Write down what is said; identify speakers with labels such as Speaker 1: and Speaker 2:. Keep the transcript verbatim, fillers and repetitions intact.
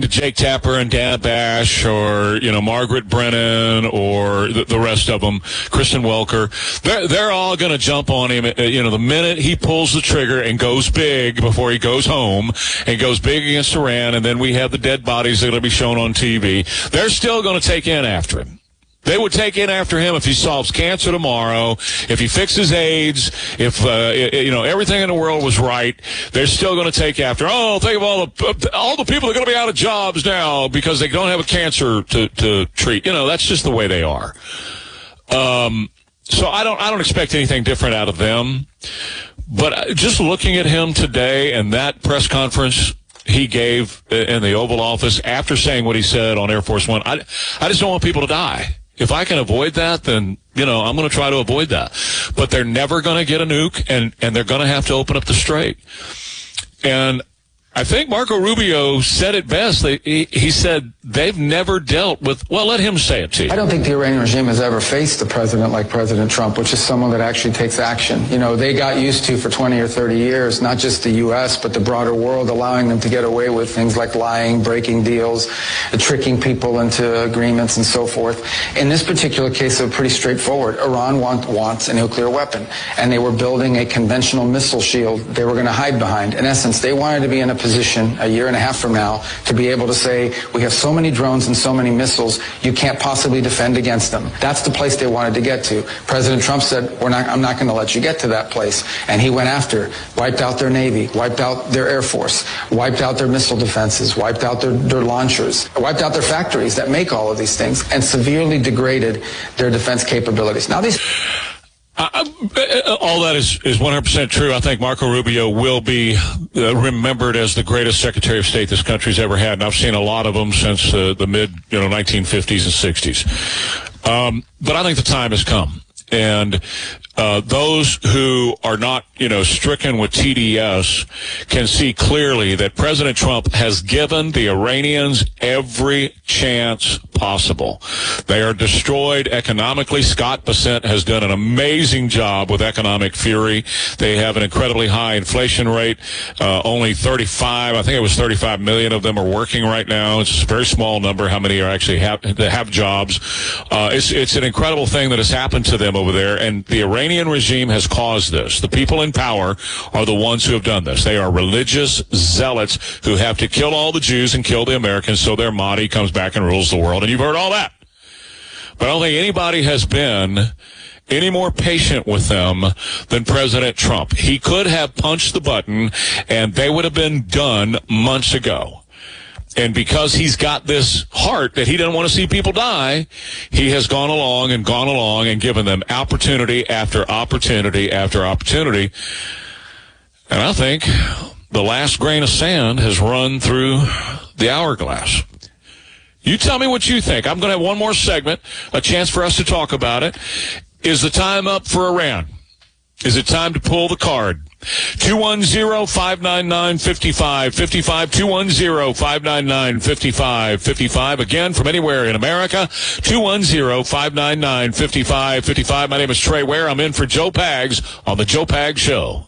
Speaker 1: to Jake Tapper and Dan Bash or, you know, Margaret Brennan or the, the rest of them, Kristen Welker, they're, they're all going to jump on him, you know, the minute he pulls the trigger and goes big before he goes home and goes big against Iran, and then we have the dead bodies that are going to be shown on T V. They're still going to take in after him. They would take in after him if he solves cancer tomorrow, if he fixes AIDS, if, uh, you know, everything in the world was right. They're still going to take after. Oh, think of all the all the people that are going to be out of jobs now because they don't have a cancer to, to treat. You know, that's just the way they are. Um, so I don't I don't expect anything different out of them. But just looking at him today and that press conference he gave in the Oval Office after saying what he said on Air Force One, I, I just don't want people to die. If I can avoid that, then, you know, I'm going to try to avoid that. But they're never going to get a nuke, and, and they're going to have to open up the strait. And I think Marco Rubio said it best. They, he, he said they've never dealt with, well, let him say it to you.
Speaker 2: I don't think the Iranian regime has ever faced a president like President Trump, which is someone that actually takes action. You know, they got used to for twenty or thirty years, not just the U S, but the broader world, allowing them to get away with things like lying, breaking deals, tricking people into agreements and so forth. In this particular case, they're pretty straightforward. Iran want, wants a nuclear weapon, and they were building a conventional missile shield they were going to hide behind. In essence, they wanted to be in a position a year and a half from now to be able to say, we have so many drones and so many missiles, you can't possibly defend against them. That's the place they wanted to get to. President Trump said, We're not, I'm not going to let you get to that place. And he went after, wiped out their Navy, wiped out their Air Force, wiped out their missile defenses, wiped out their, their launchers, wiped out their factories that make all of these things, and severely degraded their defense capabilities. Now these...
Speaker 1: Uh, all that is, is one hundred percent true. I think Marco Rubio will be uh, remembered as the greatest Secretary of State this country's ever had, and I've seen a lot of them since uh, the mid, you know, nineteen fifties and sixties. Um, but I think the time has come. And uh, those who are not, you know, stricken with T D S can see clearly that President Trump has given the Iranians every chance possible. They are destroyed economically. Scott Bessent has done an amazing job with economic fury. They have an incredibly high inflation rate. Uh, only thirty-five, I think it was thirty-five million of them are working right now. It's a very small number how many are actually have, that have jobs. Uh, it's, it's an incredible thing that has happened to them over there, and the Iranian regime has caused this. The people in power are the ones who have done this. They are religious zealots who have to kill all the Jews and kill the Americans so their Mahdi comes back and rules the world. And you've heard all that. But I don't think anybody has been any more patient with them than President Trump. He could have punched the button, and they would have been done months ago. And because he's got this heart that he doesn't want to see people die, he has gone along and gone along and given them opportunity after opportunity after opportunity. And I think the last grain of sand has run through the hourglass. You tell me what you think. I'm going to have one more segment, a chance for us to talk about it. Is the time up for Iran? Is it time to pull the card? two one zero, five nine nine, five five five five, two one zero, five nine nine, five five five five. Again, from anywhere in America, two one zero, five nine nine, five five five five. My name is Trey Ware. I'm in for Joe Pags on the Joe Pags Show.